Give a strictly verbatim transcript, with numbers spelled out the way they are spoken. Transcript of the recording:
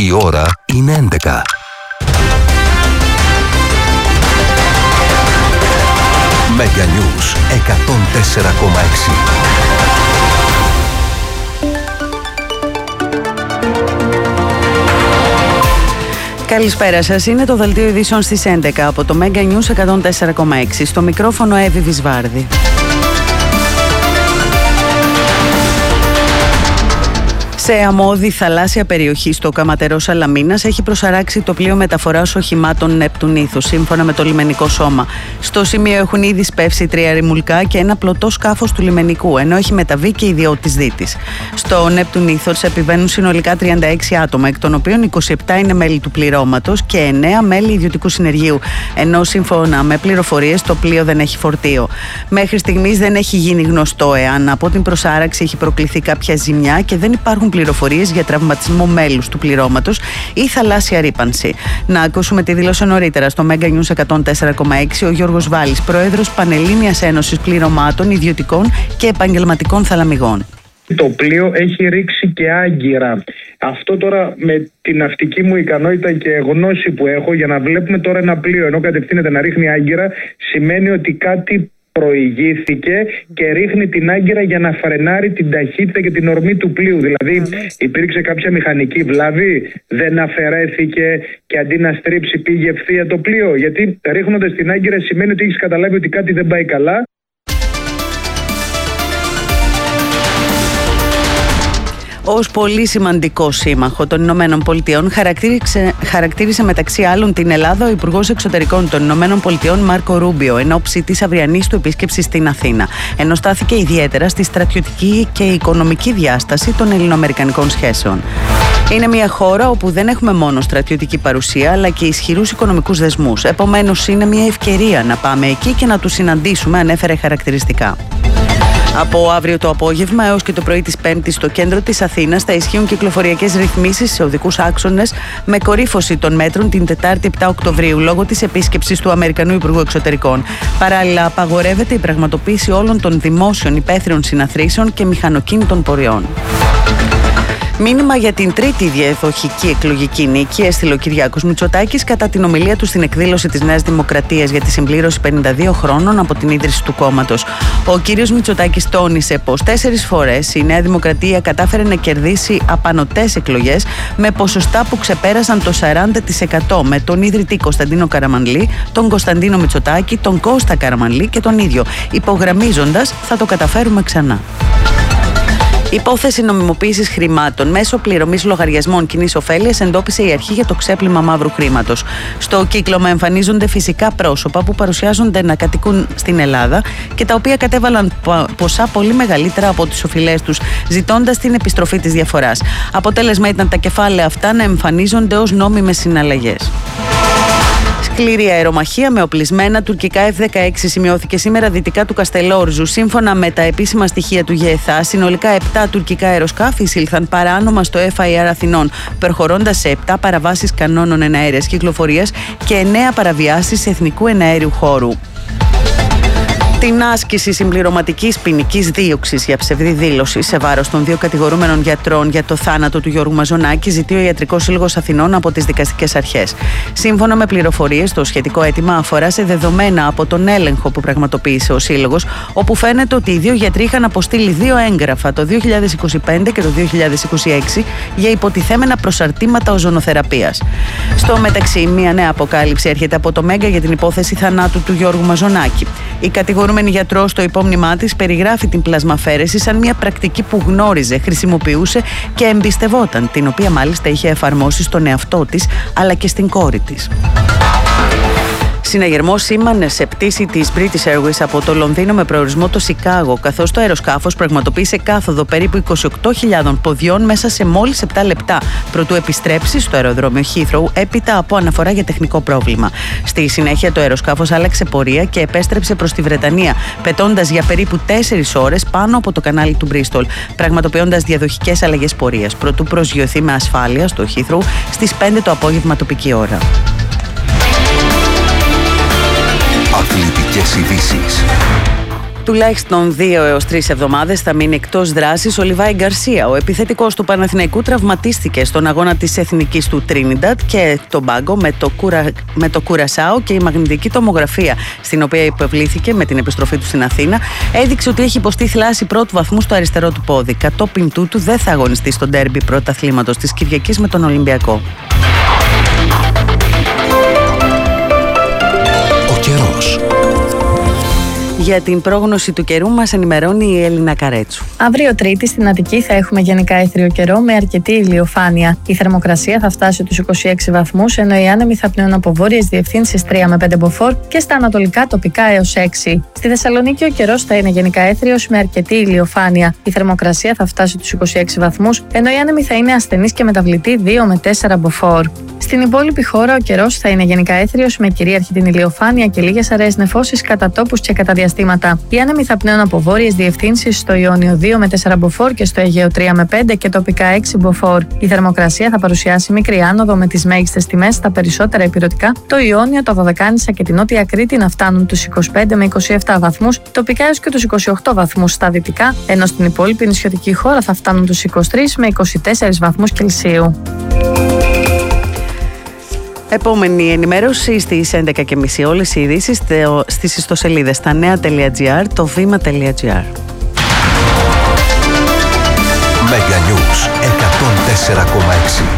Η ώρα είναι έντεκα. Mega News εκατόν τέσσερα κόμμα έξι. Καλησπέρα σας. Είναι το δελτίο ειδήσεων στις έντεκα από το Mega News εκατόν τέσσερα κόμμα έξι. Στο μικρόφωνο Εύη Βυσβάρδη. Σε αμμώδη θαλάσσια περιοχή στο Καματερό Σαλαμίνας έχει προσαράξει το πλοίο μεταφοράς οχημάτων Νεπτουνήθου, σύμφωνα με το λιμενικό σώμα. Στο σημείο έχουν ήδη σπεύσει τρία ρημουλκά και ένα πλωτό σκάφος του λιμενικού, ενώ έχει μεταβεί και ιδιώτης δίτης. Στο Νεπτουνήθος επιβαίνουν συνολικά τριάντα έξι άτομα, εκ των οποίων είκοσι επτά είναι μέλη του πληρώματος και εννέα μέλη ιδιωτικού συνεργείου, ενώ σύμφωνα με πληροφορίες το πλοίο δεν έχει φορτίο. Μέχρι στιγμής δεν έχει γίνει γνωστό εάν από την προσάραξη έχει προκληθεί κάποια ζημιά και δεν υπάρχουν πληροφορίες για τραυματισμό μέλους του πληρώματος ή θαλάσσια ρύπανση. Να ακούσουμε τη δήλωσε νωρίτερα στο Mega News εκατόν τέσσερα κόμμα έξι ο Γιώργος Βάλης, πρόεδρος Πανελλήνιας Ένωσης Πληρωμάτων Ιδιωτικών και Επαγγελματικών Θαλαμιγών. Το πλοίο έχει ρίξει και άγκυρα. Αυτό τώρα με την ναυτική μου ικανότητα και γνώση που έχω, για να βλέπουμε τώρα ένα πλοίο ενώ κατευθύνεται να ρίχνει άγκυρα, σημαίνει ότι κάτι προηγήθηκε και ρίχνει την άγκυρα για να φρενάρει την ταχύτητα και την ορμή του πλοίου. Δηλαδή υπήρξε κάποια μηχανική βλάβη, δεν αφαιρέθηκε και αντί να στρίψει πήγε ευθεία το πλοίο. Γιατί ρίχνοντας την άγκυρα σημαίνει ότι έχεις καταλάβει ότι κάτι δεν πάει καλά. Ως πολύ σημαντικό σύμμαχο των Ηνωμένων Πολιτειών χαρακτήρισε, χαρακτήρισε μεταξύ άλλων την Ελλάδα ο Υπουργός Εξωτερικών των Ηνωμένων Πολιτειών Μάρκο Ρούμπιο εν ώψη της αυριανής του επίσκεψης στην Αθήνα, ενώ στάθηκε ιδιαίτερα στη στρατιωτική και οικονομική διάσταση των ελληνοαμερικανικών σχέσεων. Είναι μια χώρα όπου δεν έχουμε μόνο στρατιωτική παρουσία αλλά και ισχυρούς οικονομικούς δεσμούς. Επομένως, είναι μια ευκαιρία να πάμε εκεί και να τους συναντήσουμε, ανέφερε χαρακτηριστικά. Από αύριο το απόγευμα έως και το πρωί της Πέμπτης στο κέντρο της Αθήνας θα ισχύουν κυκλοφοριακές ρυθμίσεις σε οδικούς άξονες με κορύφωση των μέτρων την Τετάρτη επτά Οκτωβρίου λόγω της επίσκεψης του Αμερικανού Υπουργού Εξωτερικών. Παράλληλα, απαγορεύεται η πραγματοποίηση όλων των δημόσιων υπαίθριων συναθρήσεων και μηχανοκίνητων πορεών. Μήνυμα για την τρίτη διαδοχική εκλογική νίκη έστειλε ο Κυριάκος Μητσοτάκης κατά την ομιλία του στην εκδήλωση της Νέας Δημοκρατίας για τη συμπλήρωση πενήντα δύο χρόνων από την ίδρυση του κόμματος. Ο κύριος Μητσοτάκης τόνισε πως τέσσερις φορές η Νέα Δημοκρατία κατάφερε να κερδίσει απανωτές εκλογές με ποσοστά που ξεπέρασαν το σαράντα τοις εκατό με τον ιδρυτή Κωνσταντίνο Καραμανλή, τον Κωνσταντίνο Μητσοτάκη, τον Κώστα Καραμανλή και τον ίδιο, υπογραμμίζοντας «θα το καταφέρουμε ξανά». Υπόθεση νομιμοποίησης χρημάτων μέσω πληρωμής λογαριασμών κοινής ωφέλειας εντόπισε η αρχή για το ξέπλυμα μαύρου χρήματος. Στο κύκλωμα εμφανίζονται φυσικά πρόσωπα που παρουσιάζονται να κατοικούν στην Ελλάδα και τα οποία κατέβαλαν ποσά πολύ μεγαλύτερα από τις οφειλές τους, ζητώντας την επιστροφή της διαφοράς. Αποτέλεσμα ήταν τα κεφάλαια αυτά να εμφανίζονται ως νόμιμες συναλλαγές. Σκληρή αερομαχία με οπλισμένα τουρκικά εφ δεκαέξι σημειώθηκε σήμερα δυτικά του Καστελόρζου. Σύμφωνα με τα επίσημα στοιχεία του ΓΕΘΑ, συνολικά επτά τουρκικά αεροσκάφη εισήλθαν παράνομα στο εφ άι αρ Αθηνών, περχωρώντας σε επτά παραβάσεις κανόνων εναέρειας κυκλοφορίας και εννέα παραβιάσεις εθνικού εναέριου χώρου. Την άσκηση συμπληρωματικής ποινικής δίωξης για ψευδή δήλωση σε βάρος των δύο κατηγορούμενων γιατρών για το θάνατο του Γιώργου Μαζονάκη ζητεί ο Ιατρικός Σύλλογος Αθηνών από τις δικαστικές αρχές. Σύμφωνα με πληροφορίες, το σχετικό αίτημα αφορά σε δεδομένα από τον έλεγχο που πραγματοποίησε ο Σύλλογος, όπου φαίνεται ότι οι δύο γιατροί είχαν αποστείλει δύο έγγραφα το δύο χιλιάδες είκοσι πέντε και το δύο χιλιάδες είκοσι έξι για υποτιθέμενα προσαρτήματα οζονοθεραπείας. Στο μεταξύ, μια νέα αποκάλυψη έρχεται από το Μέγκα για την υπόθεση θανάτου του Γιώργου Μαζονάκη. Η κατηγορούμενη γιατρός στο υπόμνημά της περιγράφει την πλασμαφαίρεση σαν μια πρακτική που γνώριζε, χρησιμοποιούσε και εμπιστευόταν, την οποία μάλιστα είχε εφαρμόσει στον εαυτό της αλλά και στην κόρη της. Συναγερμός σήμανε σε πτήση της British Airways από το Λονδίνο με προορισμό το Σικάγο, καθώς το αεροσκάφος πραγματοποίησε κάθοδο περίπου είκοσι οκτώ χιλιάδων ποδιών μέσα σε μόλις επτά λεπτά, προτού επιστρέψει στο αεροδρόμιο Heathrow έπειτα από αναφορά για τεχνικό πρόβλημα. Στη συνέχεια το αεροσκάφος άλλαξε πορεία και επέστρεψε προς τη Βρετανία, πετώντας για περίπου τέσσερις ώρες πάνω από το κανάλι του Μπρίστολ, πραγματοποιώντας διαδοχικές αλλαγές πορείας, προτού προσγειωθεί με ασφάλεια στο Heathrow στις πέντε το απόγευμα τοπική ώρα. Αθλητικές ειδήσεις. Τουλάχιστον δύο έως τρεις εβδομάδες θα μείνει εκτός δράσης ο Λιβάη Γκαρσία. Ο επιθετικός του Παναθηναϊκού τραυματίστηκε στον αγώνα της Εθνικής του Τρίνινταντ και τον Πάγκο με το, Κουρα... με το Κουρασάο, και η μαγνητική τομογραφία στην οποία υποβλήθηκε με την επιστροφή του στην Αθήνα έδειξε ότι έχει υποστεί θλάση πρώτου βαθμού στο αριστερό του πόδι. Κατόπιν τούτου δεν θα αγωνιστεί στο ντέρμπι πρωταθλήματος της Κυριακής με τον Ολυμπιακό. Ο καιρός. Για την πρόγνωση του καιρού μας ενημερώνει η Έλληνα Καρέτσου. Αύριο Τρίτη στην Αττική θα έχουμε γενικά έθριο καιρό με αρκετή ηλιοφάνεια. Η θερμοκρασία θα φτάσει τους είκοσι έξι βαθμούς, ενώ οι άνεμοι θα πνέουν από βόρειες διευθύνσεις τρία με πέντε μποφόρ και στα ανατολικά τοπικά έως έξι. Στη Θεσσαλονίκη ο καιρός θα είναι γενικά έθριος με αρκετή ηλιοφάνεια. Η θερμοκρασία θα φτάσει τους είκοσι έξι βαθμούς, ενώ οι άνεμοι θα είναι ασθενείς και μεταβλητοί δύο με τέσσερα μποφόρ. Στην υπόλοιπη χώρα ο καιρός θα είναι γενικά έθριος με κυρίαρχη την ηλιοφάνεια και λίγες αραιές νεφώσεις κατά τόπους και κατά διαστήματα. Οι άνεμοι θα πνέουν από βόρειες διευθύνσεις στο Ιόνιο δύο με τέσσερα μποφόρ και στο Αιγαίο τρία με πέντε και τοπικά έξι μποφόρ. Η θερμοκρασία θα παρουσιάσει μικρή άνοδο με τις μέγιστες τιμές στα περισσότερα ηπειρωτικά, το Ιόνιο, το Δωδεκάνησα και την Νότια Κρήτη να φτάνουν τους είκοσι πέντε με είκοσι επτά βαθμούς, τοπικά έως και τους είκοσι οκτώ βαθμούς στα δυτικά, ενώ στην υπόλοιπη νησιωτική χώρα θα φτάνουν τους είκοσι τρεις με είκοσι τέσσερις βαθμούς Κελσίου. Επόμενη ενημέρωση στις έντεκα και μισή. Όλες οι ειδήσεις στις ιστοσελίδες stanea.gr, το βήμα.gr. Mega News εκατόν τέσσερα κόμμα έξι.